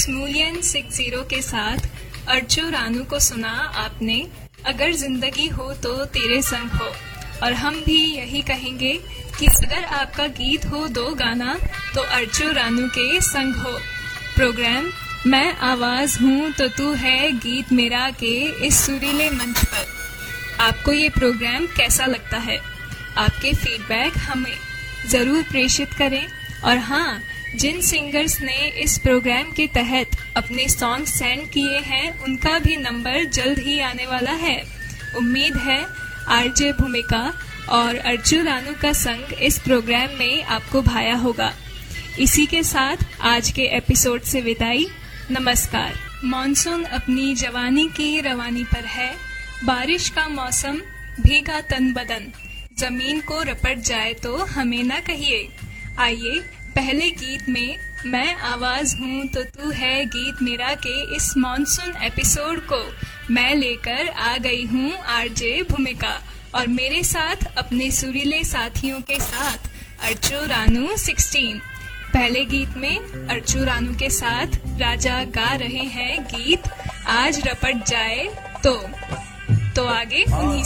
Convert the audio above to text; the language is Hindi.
स्मूलियन 60 के साथ अर्चो रानू को सुना आपने। अगर जिंदगी हो तो तेरे संग हो। और हम भी यही कहेंगे कि अगर आपका गीत हो दो गाना तो अर्चो रानू के संग हो। प्रोग्राम मैं आवाज हूँ तो तू है गीत मेरा के इस सुरीले मंच पर आपको ये प्रोग्राम कैसा लगता है? आपके फीडबैक हमें जरूर प्रेषित करें। और हाँ, जिन सिंगर्स ने इस प्रोग्राम के तहत अपने सॉन्ग सेंड किए हैं उनका भी नंबर जल्द ही आने वाला है। उम्मीद है आरजे भूमिका और अर्चो रानू का संग इस प्रोग्राम में आपको भाया होगा। इसी के साथ आज के एपिसोड से विदाई। नमस्कार। मॉनसून अपनी जवानी की रवानी पर है। बारिश का मौसम, भीगा तन बदन, जमीन को रपट जाए तो हमें न कहिए। आइए पहले गीत में मैं आवाज हूँ तो तू है गीत मेरा के इस मॉनसून एपिसोड को मैं लेकर आ गई हूँ आरजे भूमिका और मेरे साथ अपने सुरीले साथियों के साथ अर्चो रानू 16। पहले गीत में अर्चो रानू के साथ राजा गा रहे हैं गीत आज रपट जाए तो आगे उन्हीं